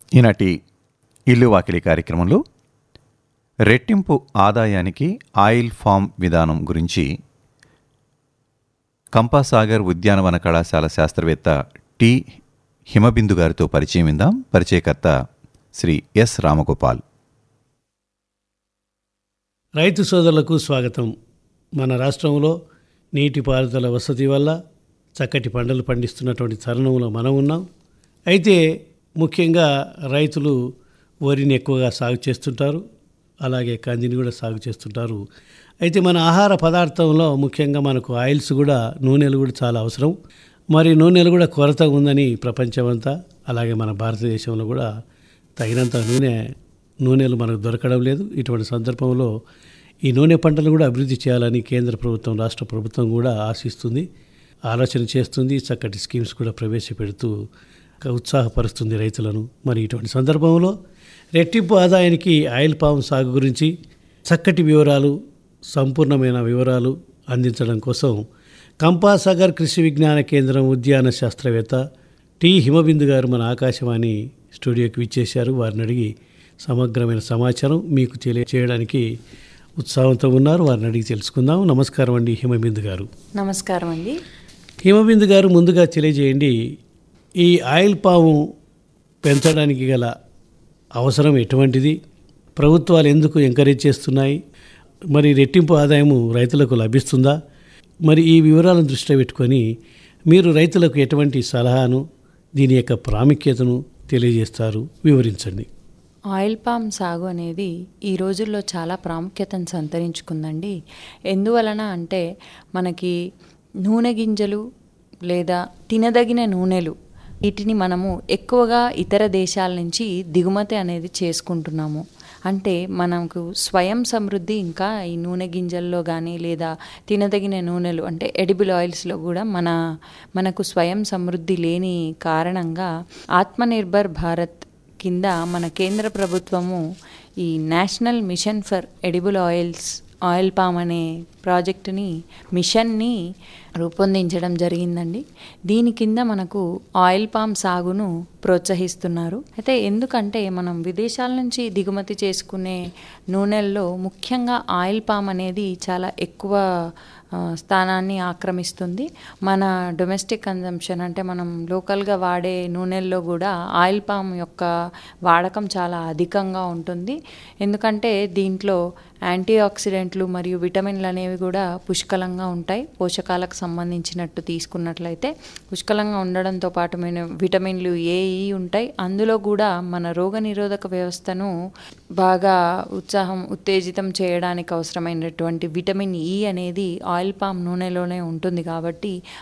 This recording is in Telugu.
ఈనాటి ఇల్లు వాకిలి కార్యక్రమంలో రెట్టింపు ఆదాయానికి ఆయిల్ ఫామ్ విధానం గురించి కంపాసాగర్ ఉద్యానవన కళాశాల శాస్త్రవేత్త టి హిమబిందు గారితో పరిచయం విందాం. పరిచయకర్త శ్రీ ఎస్ రామగోపాల్. రైతు సోదరులకు స్వాగతం. మన రాష్ట్రంలో నీటిపారుదల వసతి వల్ల చక్కటి పంటలు పండిస్తున్నటువంటి తరుణంలో మనం ఉన్నాం. అయితే ముఖ్యంగా రైతులు వరిని ఎక్కువగా సాగు చేస్తుంటారు, అలాగే కందిని కూడా సాగు చేస్తుంటారు. అయితే మన ఆహార పదార్థంలో ముఖ్యంగా మనకు ఆయిల్స్ కూడా, నూనెలు కూడా చాలా అవసరం. మరి నూనెలు కూడా కొరత ఉందని ప్రపంచమంతా, అలాగే మన భారతదేశంలో కూడా తగినంత నూనెలు మనకు దొరకడం లేదు. ఇటువంటి సందర్భంలో ఈ నూనె పంటలు కూడా అభివృద్ధి చేయాలని కేంద్ర ప్రభుత్వం, రాష్ట్ర ప్రభుత్వం కూడా ఆశిస్తుంది, ఆలోచన చేస్తుంది. చక్కటి స్కీమ్స్ కూడా ప్రవేశపెడుతూ ఉత్సాహపరుస్తుంది రైతులను. మరి ఇటువంటి సందర్భంలో రెట్టింపు ఆదాయానికి ఆయిల్ పామ్ సాగు గురించి చక్కటి వివరాలు, సంపూర్ణమైన వివరాలు అందించడం కోసం కంపాసాగర్ కృషి విజ్ఞాన కేంద్రం ఉద్యాన శాస్త్రవేత్త టి హిమబిందు గారు మన ఆకాశవాణి స్టూడియోకి విచ్చేశారు. వారిని అడిగి సమగ్రమైన సమాచారం మీకు తెలియచేయడానికి ఉత్సాహంతో ఉన్నారు. వారిని అడిగి తెలుసుకుందాం. నమస్కారం అండి హిమబిందు గారు. నమస్కారం అండి. హిమబిందు గారు, ముందుగా తెలియజేయండి, ఈ ఆయిల్ పాము పెంచడానికి గల అవసరం ఎటువంటిది? ప్రభుత్వాలు ఎందుకు ఎంకరేజ్ చేస్తున్నాయి? మరి రెట్టింపు ఆదాయము రైతులకు లభిస్తుందా? మరి ఈ వివరాలను దృష్టిలో పెట్టుకొని మీరు రైతులకు ఎటువంటి సలహాను, దీని యొక్క ప్రాముఖ్యతను తెలియజేస్తారు? వివరించండి. ఆయిల్ పామ్ సాగు అనేది ఈ రోజుల్లో చాలా ప్రాముఖ్యతను సంతరించుకుందండి. ఎందువలన అంటే మనకి నూనె గింజలు లేదా తినదగిన నూనెలు, వీటిని మనము ఎక్కువగా ఇతర దేశాల నుంచి దిగుమతి అనేది చేసుకుంటున్నాము. అంటే మనకు స్వయం సమృద్ధి ఇంకా ఈ నూనె గింజల్లో కానీ లేదా తినదగిన నూనెలు అంటే ఎడిబుల్ ఆయిల్స్లో కూడా మనకు స్వయం సమృద్ధి లేని కారణంగా ఆత్మనిర్భర్ భారత్ కింద మన కేంద్ర ప్రభుత్వము ఈ national mission for edible oil palm అనే మిషన్ని రూపొందించడం జరిగిందండి. దీని కింద మనకు ఆయిల్ పామ్ సాగును ప్రోత్సహిస్తున్నారు. అయితే ఎందుకంటే మనం విదేశాల నుంచి దిగుమతి చేసుకునే నూనెల్లో ముఖ్యంగా ఆయిల్ పామ్ అనేది చాలా ఎక్కువ స్థానాన్ని ఆక్రమిస్తుంది. మన డొమెస్టిక్ కన్జంప్షన్ అంటే మనం లోకల్గా వాడే నూనెల్లో కూడా ఆయిల్ పామ్ యొక్క వాడకం చాలా అధికంగా ఉంటుంది. ఎందుకంటే దీంట్లో యాంటీ ఆక్సిడెంట్లు మరియు విటమిన్లు అనేవి కూడా పుష్కలంగా ఉంటాయి. పోషకాలకు సంబంధించినట్టు తీసుకున్నట్లయితే పుష్కలంగా ఉండడంతో పాటు విటమిన్లు ఏ ఈ ఉంటాయి. అందులో కూడా మన రోగనిరోధక వ్యవస్థను బాగా ఉత్తేజితం చేయడానికి అవసరమైనటువంటి విటమిన్ ఈ అనేది ఆయిల్ పామ్ నూనెలోనే ఉంటుంది. కాబట్టి